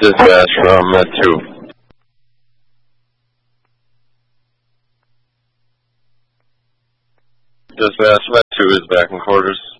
Dispatch from Med 2. Dispatch, Med 2 is back in quarters.